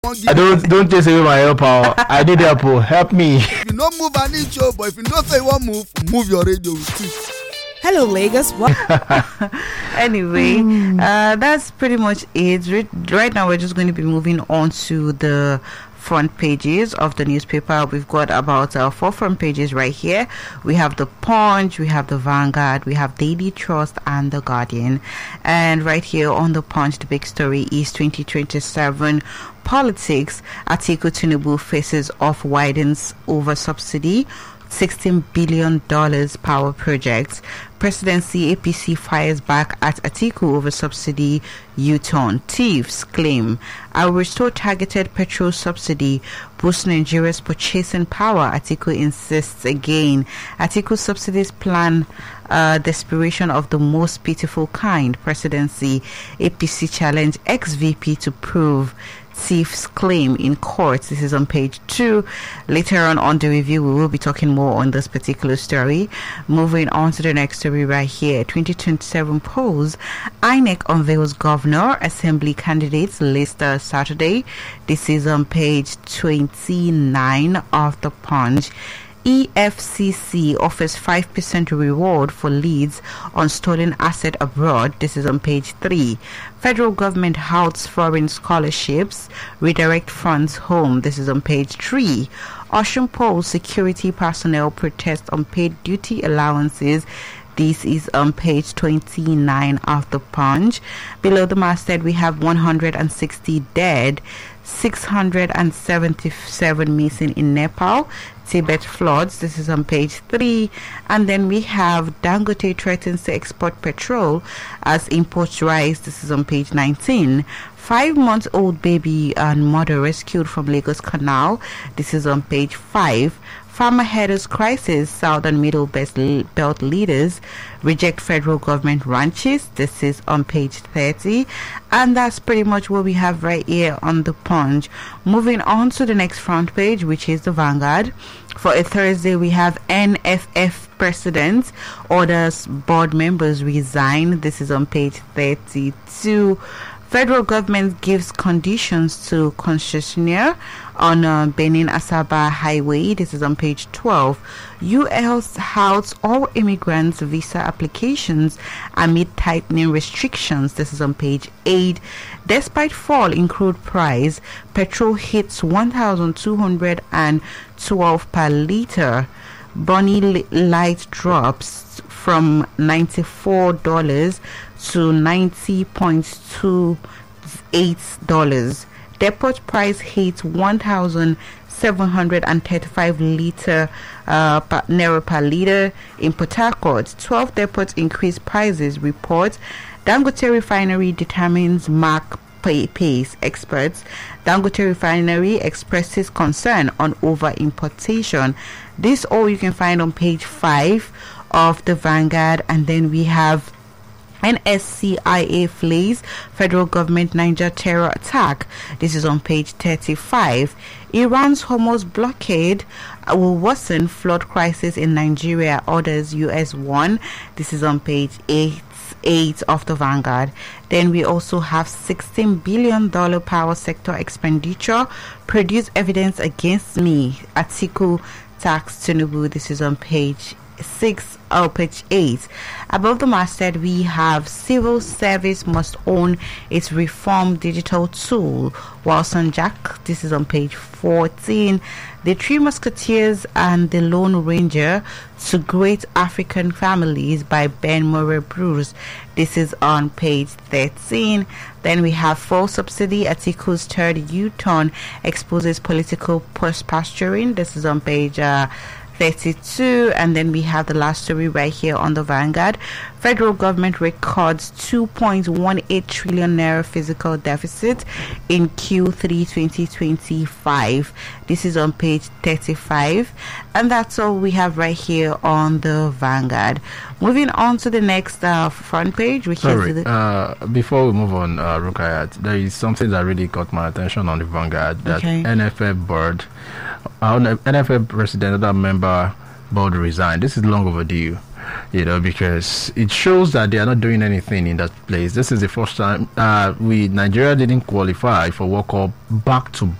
Don't chase away my help. I need help. Help me. If you don't move an inch, but if you don't say you want move your radio with it. Hello, Lagos. Anyway, that's pretty much it. Right now, we're just going to be moving on to the front pages of the newspaper. We've got about 4 front pages right here. We have the Punch, we have the Vanguard, we have Daily Trust, and the Guardian. And right here on the Punch, the big story is 2027 politics. Atiku Tinubu faces off widens over subsidy. $16 billion power projects. Presidency APC fires back at Atiku over subsidy U-turn. Thieves claim I will restore targeted petrol subsidy, boost Nigeria's purchasing power. Atiku insists again. Atiku subsidies plan desperation of the most pitiful kind. Presidency APC challenge ex-VP to prove thieves claim in court. This is on page 2. Later on the review, we will be talking more on this particular story. Moving on to the next story right here. 2027 polls. INEC unveils governor assembly candidates list Saturday. This is on page 29 of the Punch. EFCC offers 5% reward for leads on stolen asset abroad. This is on page 3. Federal government halts foreign scholarships, redirect funds home. This is on page 3. Ocean Pole security personnel protest unpaid duty allowances. This is on page 29 of the Punch. Below the masthead, we have 160 dead, 677 missing in Nepal. Tibet floods. This is on page 3. And then we have Dangote threatens to export petrol as imports rise. This is on page 19. 5-month-old baby and mother rescued from Lagos Canal. This is on page 5. Farmer headers crisis. Southern Middle Belt leaders reject federal government ranches. This is on page 30. And that's pretty much what we have right here on the Punch. Moving on to the next front page, which is the Vanguard. For a Thursday, we have NFF president orders board members resign. This is on page 32. Federal government gives conditions to concessionaire on Benin Asaba Highway. This is on page 12. U.S. halts all immigrants' visa applications amid tightening restrictions. This is on page 8. Despite fall in crude price, petrol hits 1,212 per liter. Bonnie Light drops from $94 to $90.28. Depot price hits 1,735 naira per liter in Port Harcourt. 12 depots increase prices. Report Dangote refinery determines mark pace. Experts. Dangote refinery expresses concern on over importation. This all you can find on page 5 of the Vanguard. And then we have NSCIA flees federal government Niger terror attack. This is on page 35. Iran's Hormuz blockade will worsen flood crisis in Nigeria, orders US warn. This is on page 8 of the Vanguard. Then we also have $16 billion power sector expenditure. Produce evidence against me. Atiku tax Tinubu. This is on page 6 page 8. Above the masthead, we have civil service must own its reform digital tool. Wilson Jack. This is on page 14. The Three Musketeers and the Lone Ranger to Great African Families by Ben Murray Bruce. This is on page 13. Then we have full subsidy. Atiku's third U-turn exposes political posturing. This is on page 32. And then we have the last story right here on the Vanguard. Federal government records 2.18 trillion naira physical deficit in Q3 2025. This is on page 35. And that's all we have right here on the Vanguard. Moving on to the next front page, which is before we move on, Rukayat, there is something that really caught my attention on the Vanguard. That NFF board, NFF president, that member board resigned. This is long overdue. because it shows that they are not doing anything in that place. This is the first time Nigeria didn't qualify for World Cup back to